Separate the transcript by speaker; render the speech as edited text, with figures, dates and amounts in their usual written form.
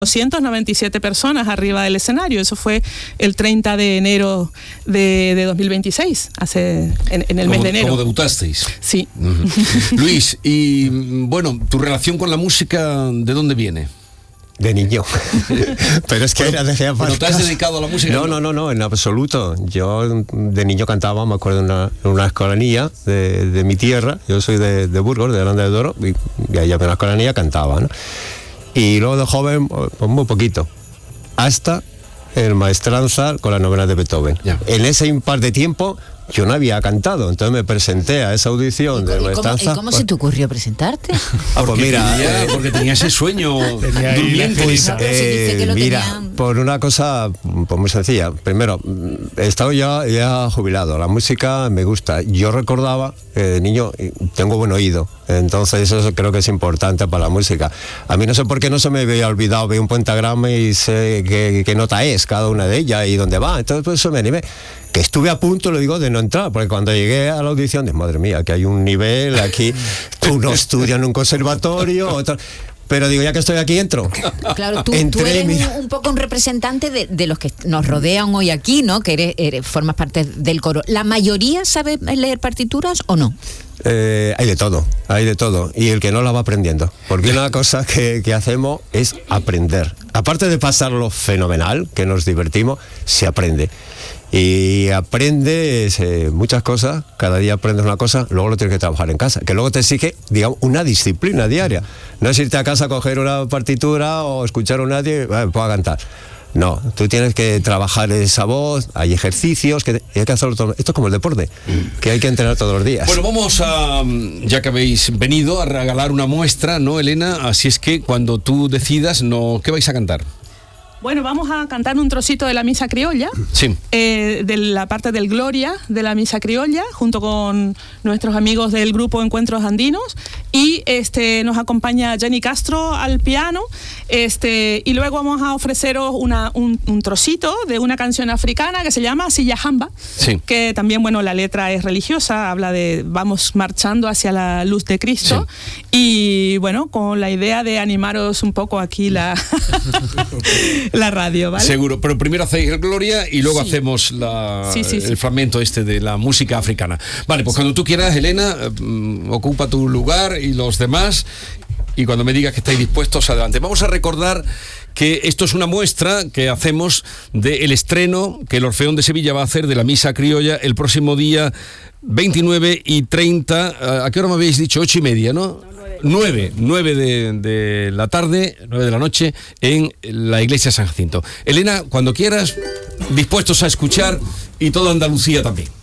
Speaker 1: 297 personas arriba del escenario. Eso fue el 30 de enero de 2026, en el mes de enero.
Speaker 2: ¿Cómo debutasteis?
Speaker 1: Sí.
Speaker 2: Luis, y bueno, ¿tu relación con la música de dónde viene?
Speaker 3: De niño. Pero es que
Speaker 2: ¿No te has dedicado a la música?
Speaker 3: No, en absoluto. Yo de niño cantaba, me acuerdo, en una escolanía de mi tierra. Yo soy de Burgos, de Aranda de Duero, y allá en la escolanía cantaba, ¿no? Y luego de joven, pues muy poquito. Hasta el maestranza con las novenas de Beethoven.
Speaker 2: Ya.
Speaker 3: En ese impar de tiempo yo no había cantado, entonces me presenté a esa audición de maestranza.
Speaker 4: ¿Y cómo se te ocurrió presentarte?
Speaker 3: Pues mira,
Speaker 2: porque tenía ese sueño durmiente.
Speaker 3: Mira, por una cosa pues muy sencilla. Primero, he estado ya jubilado, la música me gusta. Yo recordaba que de niño tengo buen oído, entonces eso creo que es importante para la música. A mí no sé por qué no se me había olvidado, veo un pentagrama y sé qué nota es cada una de ellas y dónde va, entonces por eso me animé. Que estuve a punto, lo digo, de no entrar, porque cuando llegué a la audición, de madre mía, que hay un nivel aquí, uno estudia en un conservatorio, otro... Pero digo, ya que estoy aquí, entro.
Speaker 4: Claro, tú eres un poco un representante de los que nos rodean hoy aquí, ¿no? Que formas parte del coro. ¿La mayoría sabe leer partituras o no?
Speaker 3: Hay de todo. Y el que no la va aprendiendo. Porque una cosa que hacemos es aprender. Aparte de pasarlo fenomenal, que nos divertimos, se aprende. Y aprendes muchas cosas, cada día aprendes una cosa, luego lo tienes que trabajar en casa, que luego te exige, digamos, una disciplina diaria. No es irte a casa a coger una partitura o escuchar un nadie, puedo cantar. No, tú tienes que trabajar esa voz, hay ejercicios, hay que hacerlo todo. Esto es como el deporte, que hay que entrenar todos los días.
Speaker 2: Bueno, vamos a, ya que habéis venido, a regalar una muestra, ¿no, Elena? Así es que cuando tú decidas, ¿qué vais a cantar?
Speaker 1: Bueno, vamos a cantar un trocito de la Misa Criolla,
Speaker 2: sí.
Speaker 1: De la parte del Gloria de la Misa Criolla, junto con nuestros amigos del grupo Encuentros Andinos, y nos acompaña Jenny Castro al piano, y luego vamos a ofreceros un trocito de una canción africana que se llama Siyahamba,
Speaker 2: sí.
Speaker 1: Que también, bueno, la letra es religiosa, habla de vamos marchando hacia la luz de Cristo, sí. Y bueno, con la idea de animaros un poco aquí la radio, ¿vale?
Speaker 2: Seguro, pero primero hacéis el Gloria y luego
Speaker 1: sí.
Speaker 2: Hacemos el fragmento de la música africana. Vale, pues cuando tú quieras, Elena, ocupa tu lugar y los demás, y cuando me digas que estáis dispuestos, adelante. Vamos a recordar que esto es una muestra que hacemos del estreno que el Orfeón de Sevilla va a hacer de la Misa Criolla el próximo día 29 y 30. ¿A qué hora me habéis dicho? 8:30, ¿no? 9 de la tarde, 9 de la noche, en la iglesia San Jacinto. Elena, cuando quieras, dispuestos a escuchar, y toda Andalucía también.